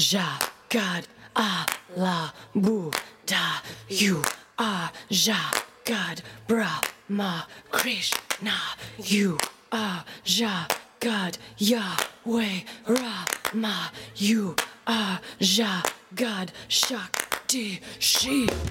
Jagat, Allah, Buddha. You are Jagat, Brahma, Krishna. You are Jagat, Yahweh, Rama. You are Jagat, Shakti, Shiva.